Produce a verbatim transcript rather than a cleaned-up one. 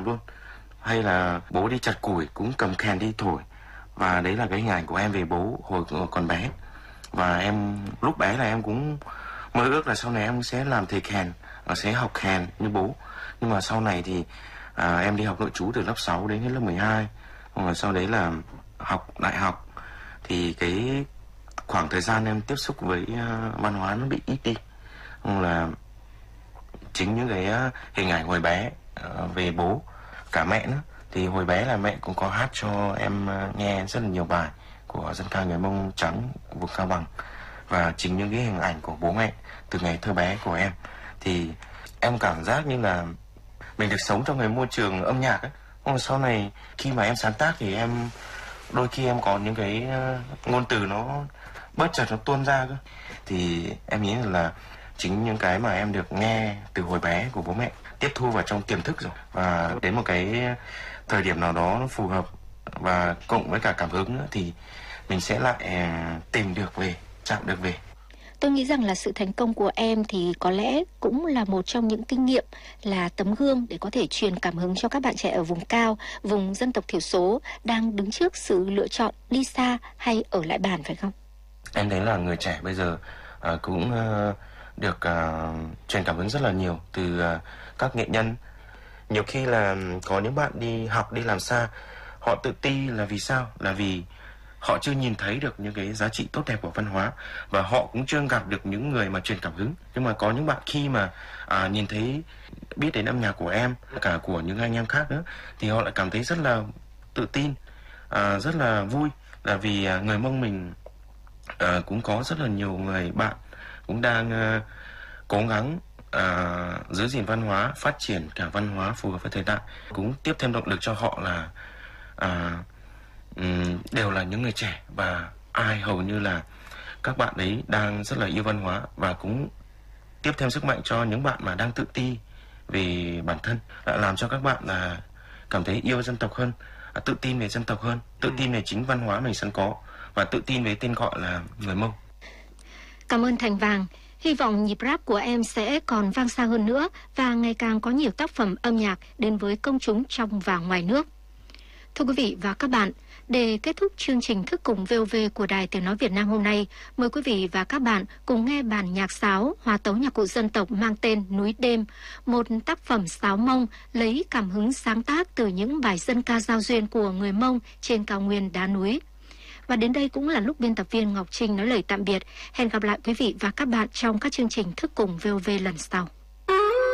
luôn. Hay là bố đi chặt củi cũng cầm kèn đi thổi. Và đấy là cái hình ảnh của em về bố hồi còn bé. Và em lúc bé là em cũng mơ ước là sau này em sẽ làm thầy kèn và sẽ học kèn như bố. Nhưng mà sau này thì à, em đi học nội trú từ lớp sáu đến lớp mười hai. Và sau đấy là học đại học. Thì cái khoảng thời gian em tiếp xúc với uh, văn hóa nó bị ít đi. Là chính những cái uh, hình ảnh hồi bé uh, về bố, cả mẹ nữa. Thì hồi bé là mẹ cũng có hát cho em uh, nghe rất là nhiều bài của dân ca người Mông Trắng vùng Cao Bằng. Và chính những cái hình ảnh của bố mẹ từ ngày thơ bé của em thì em cảm giác như là mình được sống trong cái môi trường âm nhạc ấy. Còn sau này khi mà em sáng tác thì em đôi khi em có những cái uh, ngôn từ nó bất chợt nó tuôn ra cơ. Thì em nghĩ là chính những cái mà em được nghe từ hồi bé của bố mẹ tiếp thu vào trong tiềm thức rồi. Và đến một cái thời điểm nào đó nó phù hợp và cộng với cả cảm hứng nữa thì mình sẽ lại tìm được về, chạm được về. Tôi nghĩ rằng là sự thành công của em thì có lẽ cũng là một trong những kinh nghiệm, là tấm gương để có thể truyền cảm hứng cho các bạn trẻ ở vùng cao, vùng dân tộc thiểu số đang đứng trước sự lựa chọn đi xa hay ở lại bản, phải không? Em thấy là người trẻ bây giờ uh, cũng uh, được uh, truyền cảm hứng rất là nhiều từ uh, các nghệ nhân. Nhiều khi là có những bạn đi học, đi làm xa, họ tự ti là vì sao? Là vì họ chưa nhìn thấy được những cái giá trị tốt đẹp của văn hóa và họ cũng chưa gặp được những người mà truyền cảm hứng. Nhưng mà có những bạn khi mà à, nhìn thấy, biết đến âm nhạc của em, cả của những anh em khác nữa, thì họ lại cảm thấy rất là tự tin, à, rất là vui. Là vì à, người Mông mình à, cũng có rất là nhiều người bạn cũng đang à, cố gắng à, giữ gìn văn hóa, phát triển cả văn hóa phù hợp với thời đại. Cũng tiếp thêm động lực cho họ là à, um, đều là những người trẻ và ai hầu như là các bạn ấy đang rất là yêu văn hóa và cũng tiếp thêm sức mạnh cho những bạn mà đang tự ti về bản thân, đã làm cho các bạn là cảm thấy yêu dân tộc hơn, tự tin về dân tộc hơn, tự tin về chính văn hóa mình sẵn có và tự tin về tên gọi là người Mông. Cảm ơn Thành Vàng. Hy vọng nhịp rap của em sẽ còn vang xa hơn nữa và ngày càng có nhiều tác phẩm âm nhạc đến với công chúng trong và ngoài nước. Thưa quý vị và các bạn, để kết thúc chương trình Thức Cùng vê o vê của Đài Tiếng Nói Việt Nam hôm nay, mời quý vị và các bạn cùng nghe bản nhạc sáo hòa tấu nhạc cụ dân tộc mang tên Núi Đêm, một tác phẩm sáo Mông lấy cảm hứng sáng tác từ những bài dân ca giao duyên của người Mông trên cao nguyên đá núi. Và đến đây cũng là lúc biên tập viên Ngọc Trinh nói lời tạm biệt. Hẹn gặp lại quý vị và các bạn trong các chương trình Thức Cùng vê o vê lần sau.